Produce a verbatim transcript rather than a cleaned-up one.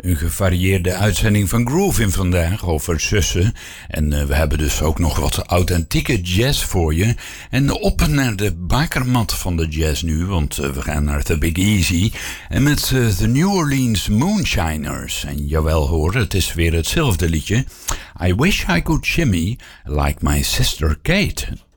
Een gevarieerde uitzending van Groovin vandaag over zussen. En uh, we hebben dus ook nog wat authentieke jazz voor je. En op naar de bakermat van de jazz nu, want uh, we gaan naar The Big Easy. En met uh, de New Orleans Moonshiners. En jawel hoor, het is weer hetzelfde liedje. I wish I could shimmy like my sister Kate.